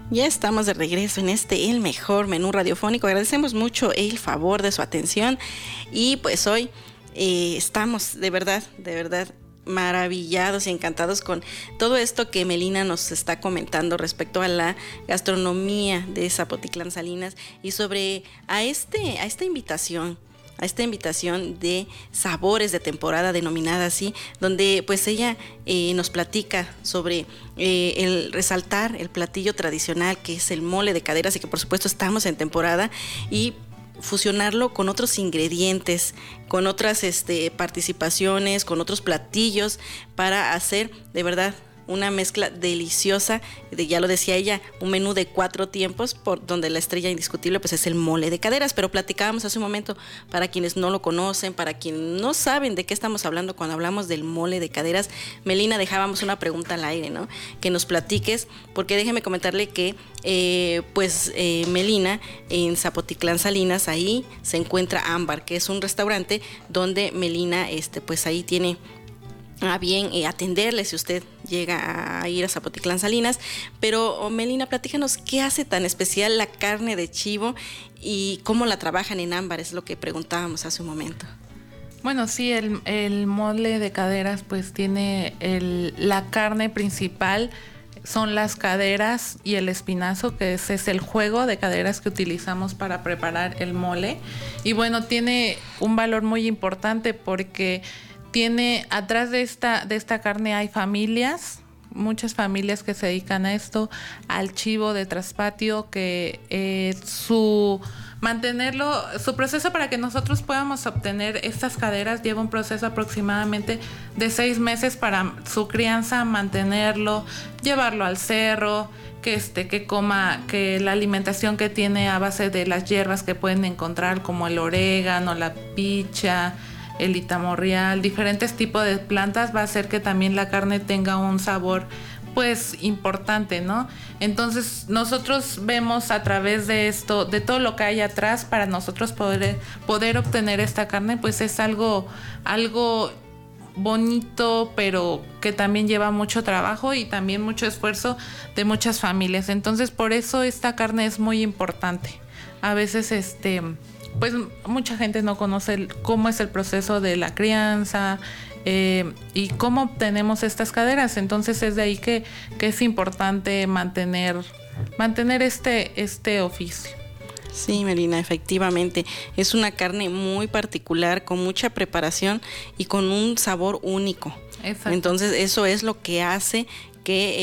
Ya estamos de regreso en el mejor menú radiofónico. Agradecemos mucho el favor de su atención y pues hoy estamos de verdad maravillados y encantados con todo esto que Melina nos está comentando respecto a la gastronomía de Zapotitlán Salinas y sobre a esta invitación de sabores de temporada denominada así, donde pues ella nos platica sobre el resaltar el platillo tradicional que es el mole de caderas y que por supuesto estamos en temporada y fusionarlo con otros ingredientes, con otras participaciones, con otros platillos para hacer de verdad una mezcla deliciosa, ya lo decía ella, un menú de 4 tiempos, por donde la estrella indiscutible pues es el mole de caderas, pero platicábamos hace un momento, para quienes no lo conocen, para quienes no saben de qué estamos hablando cuando hablamos del mole de caderas, Melina, dejábamos una pregunta al aire, ¿no? Que nos platiques, porque déjeme comentarle que Melina en Zapotitlán Salinas, ahí se encuentra Ámbar, que es un restaurante donde Melina pues ahí tiene a bien atenderle si usted llega a ir a Zapotitlán Salinas. Pero Melina, platícanos qué hace tan especial la carne de chivo y cómo la trabajan en Ámbar, es lo que preguntábamos hace un momento. Bueno, sí, el mole de caderas pues tiene la carne principal, son las caderas y el espinazo, que ese es el juego de caderas que utilizamos para preparar el mole. Y bueno, tiene un valor muy importante porque atrás de esta carne hay muchas familias que se dedican a esto, al chivo de traspatio, que su proceso para que nosotros podamos obtener estas caderas lleva un proceso aproximadamente de 6 meses para su crianza, mantenerlo, llevarlo al cerro, que coma, que la alimentación que tiene a base de las hierbas que pueden encontrar como el orégano, la picha, el itamorrial, diferentes tipos de plantas, va a hacer que también la carne tenga un sabor pues importante, ¿no? Entonces nosotros vemos a través de esto, de todo lo que hay atrás, para nosotros poder obtener esta carne, pues es algo bonito, pero que también lleva mucho trabajo y también mucho esfuerzo de muchas familias. Entonces por eso esta carne es muy importante. A veces pues mucha gente no conoce cómo es el proceso de la crianza y cómo obtenemos estas caderas. Entonces es de ahí que es importante mantener este oficio. Sí, Melina, efectivamente, es una carne muy particular, con mucha preparación y con un sabor único. Exacto. Entonces eso es lo que hace que